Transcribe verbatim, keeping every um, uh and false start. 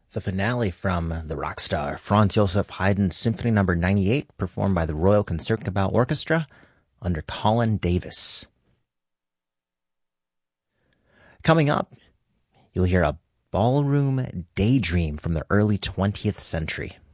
The finale from the rock star Franz Joseph Haydn Symphony Number ninety-eight, performed by the Royal Concertgebouw Orchestra under Colin Davis. Coming up, you'll hear a ballroom daydream from the early twentieth century.